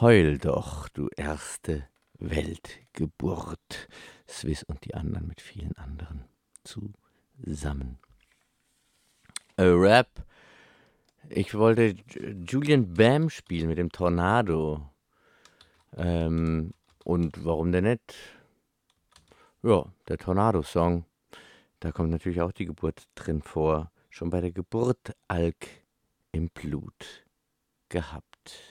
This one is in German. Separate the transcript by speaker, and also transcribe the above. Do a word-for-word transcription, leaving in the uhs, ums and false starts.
Speaker 1: Heul doch, du erste Weltgeburt. Swiss und die anderen mit vielen anderen zusammen. A Rap. Ich wollte J- Julian Bam spielen mit dem Tornado. Ähm, und warum denn nicht? Ja, der Tornado-Song. Da kommt natürlich auch die Geburt drin vor. Schon bei der Geburt Alk im Blut gehabt.